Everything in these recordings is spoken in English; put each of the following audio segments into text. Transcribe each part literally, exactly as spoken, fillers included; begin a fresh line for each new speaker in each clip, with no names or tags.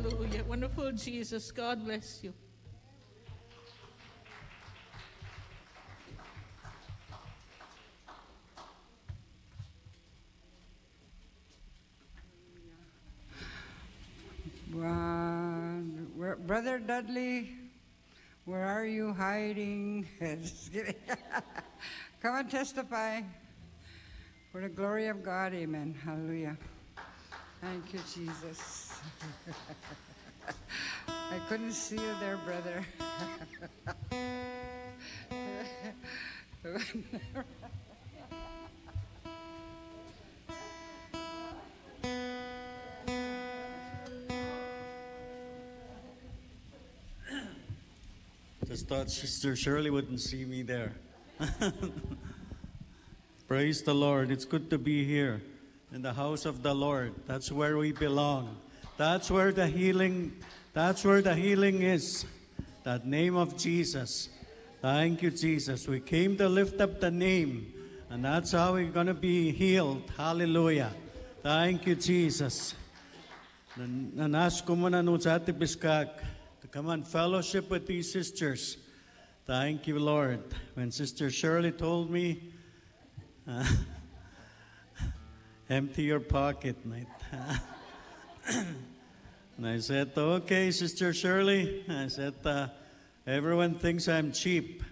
Hallelujah. Wonderful Jesus. God bless you.
Uh, where- Brother Dudley, where are you hiding? Just kidding. Come and testify for the glory of God. Amen. Hallelujah. Thank you, Jesus. I couldn't see you there, brother.
Just thought Sister Shirley wouldn't see me there. Praise the Lord. It's good to be here in the house of the Lord. That's where we belong. That's where the healing, that's where the healing is. That name of Jesus. Thank you, Jesus. We came to lift up the name, and that's how we're going to be healed. Hallelujah. Thank you, Jesus. Nanas ko muna no sa Ate Biskak to come and fellowship with these sisters. Thank you, Lord. When Sister Shirley told me, uh, empty your pocket, mate. And I said, okay, Sister Shirley. I said, uh, everyone thinks I'm cheap.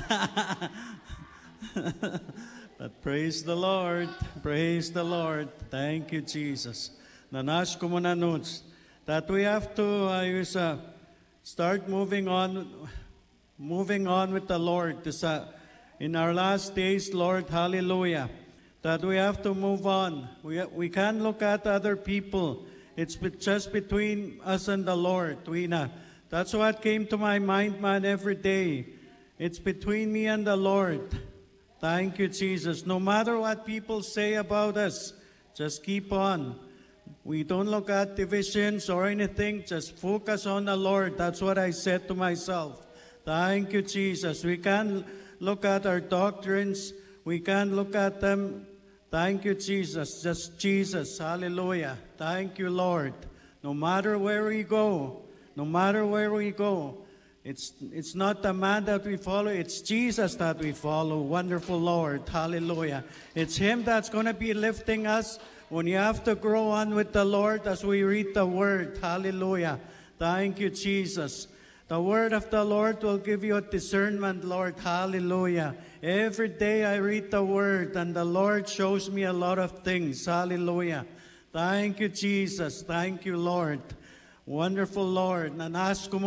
But praise the Lord. Praise the Lord. Thank you, Jesus. Nanas ko muna notes that we have to uh, use, uh, start moving on, moving on with the Lord. This, uh, in our last days, Lord, hallelujah, that we have to move on. We, we can't look at other people. It's just between us and the Lord. We, uh, that's what came to my mind, man, every day. It's between me and the Lord. Thank you, Jesus. No matter what people say about us, just keep on. We don't look at divisions or anything. Just focus on the Lord. That's what I said to myself. Thank you, Jesus. We can't look at our doctrines. We can't look at them. Thank you, Jesus. Just Jesus. Hallelujah. Thank you, Lord. No matter where we go, no matter where we go, it's, it's not the man that we follow. It's Jesus that we follow. Wonderful Lord. Hallelujah. It's Him that's going to be lifting us. When you have to grow on with the Lord as we read the Word. Hallelujah. Thank you, Jesus. The Word of the Lord will give you a discernment, Lord. Hallelujah. Every day I read the Word and the Lord shows me a lot of things. Hallelujah. Thank you, Jesus. Thank you, Lord. Wonderful Lord. Nanas ko